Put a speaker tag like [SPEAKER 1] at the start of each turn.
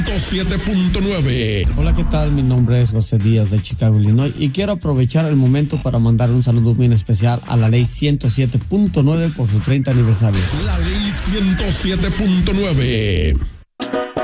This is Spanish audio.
[SPEAKER 1] 107.9.
[SPEAKER 2] Hola, ¿qué tal? Mi nombre es José Díaz de Chicago, Illinois, y quiero aprovechar el momento para mandar un saludo muy especial a la ley 107.9 por su 30 aniversario.
[SPEAKER 1] La ley 107.9.